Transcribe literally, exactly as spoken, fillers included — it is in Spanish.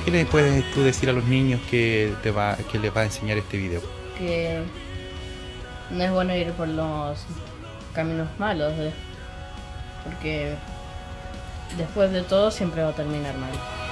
¿Qué le puedes tú decir a los niños que, te va, que les va a enseñar este video? Que no es bueno ir por los caminos malos, de- porque después de todo siempre va a terminar mal.